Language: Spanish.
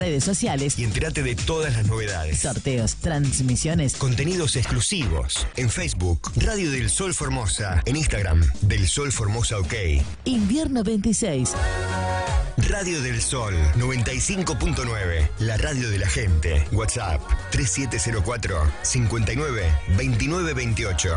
redes sociales y entérate de todas las novedades. Sorteos, transmisiones, contenidos exclusivos. En Facebook, Radio del Sol Formosa. En Instagram, Del Sol Formosa OK. Invierno 26. Radio del Sol 95.9. La radio de la gente. WhatsApp 3704 59 29 28.